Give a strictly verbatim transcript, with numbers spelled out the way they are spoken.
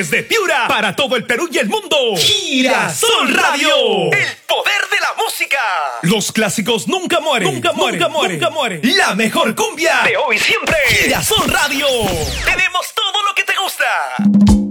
Desde Piura, para todo el Perú y el mundo. Girasol Radio. El poder de la música. Los clásicos nunca mueren. Nunca mueren. Nunca mueren. Nunca mueren. La mejor cumbia de hoy y siempre. Girasol Radio. Tenemos todo lo que te gusta.